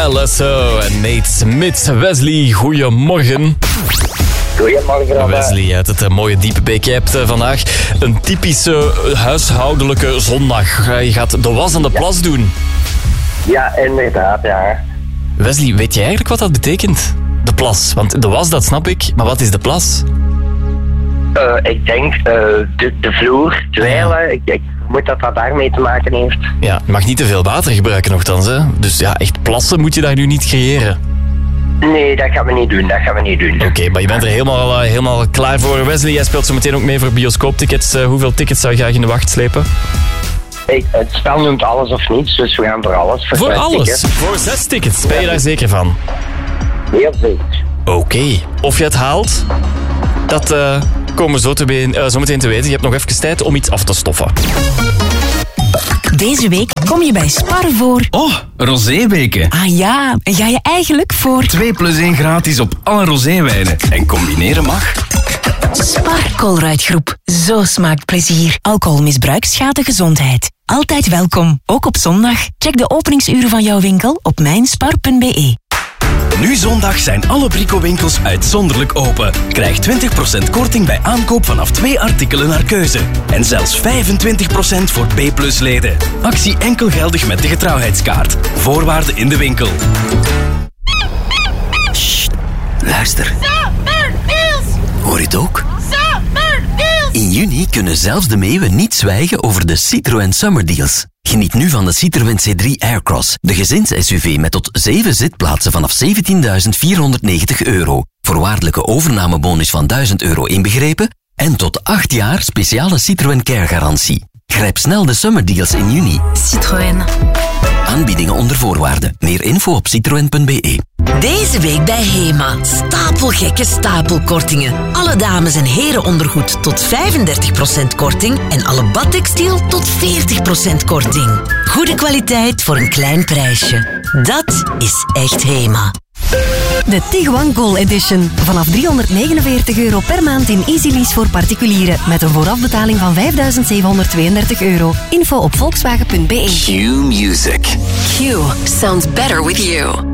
Lasso en Nate Smith. Wesley, goedemorgen. Goedemorgen. Wesley uit het mooie Diepenbeek. Je hebt vandaag een typische huishoudelijke zondag. Je gaat de was aan de plas doen. Ja, inderdaad, ja. Wesley, weet jij eigenlijk wat dat betekent? De plas. Want de was, dat snap ik. Maar wat is de plas? Ik denk de vloer, dweilen. Ik vermoed dat dat daarmee te maken heeft. Ja, je mag niet te veel water gebruiken nogthans, hè? Dus ja, echt plassen moet je daar nu niet creëren. Nee, dat gaan we niet doen. Oké, maar je bent er helemaal klaar voor. Wesley, jij speelt zo meteen ook mee voor bioscooptickets. Hoeveel tickets zou je graag in de wacht slepen? Het spel noemt alles of niets, dus we gaan voor alles. Voor 6 alles? tickets. Voor 6 tickets? Ben je daar zeker van? Heel zeker. Oké. Of je het haalt, dat komen we zo meteen te weten. Je hebt nog even tijd om iets af te stoffen. Deze week kom je bij Spar voor... Oh, roséweken. Ah ja, en ga je eigenlijk voor... 2+1 gratis op alle roséwijnen. En combineren mag. Spar Colruyt-groep. Zo smaakt plezier. Alcoholmisbruik schaadt gezondheid. Altijd welkom, ook op zondag. Check de openingsuren van jouw winkel op mijnspar.be. Nu zondag zijn alle Brico-winkels uitzonderlijk open. Krijg 20% korting bij aankoop vanaf 2 artikelen naar keuze. En zelfs 25% voor B+-leden. Actie enkel geldig met de getrouwheidskaart. Voorwaarden in de winkel. Sst, luister. Hoor je het ook? In juni kunnen zelfs de meeuwen niet zwijgen over de Citroën Summer Deals. Geniet nu van de Citroën C3 Aircross, de gezins-SUV met tot 7 zitplaatsen vanaf €17.490. Voorwaardelijke overnamebonus van €1.000 inbegrepen en tot 8 jaar speciale Citroën Care-garantie. Grijp snel de Summer Deals in juni. Citroën. Aanbiedingen onder voorwaarden. Meer info op citroen.be. Deze week bij HEMA. Stapelgekke stapelkortingen. Alle dames- en herenondergoed tot 35% korting en alle badtextiel tot 40% korting. Goede kwaliteit voor een klein prijsje. Dat is echt HEMA. De Tiguan Gold Edition. Vanaf €349 per maand in Easy Lease voor particulieren. Met een voorafbetaling van €5.732. Info op volkswagen.be. Q Music. Q sounds better with you.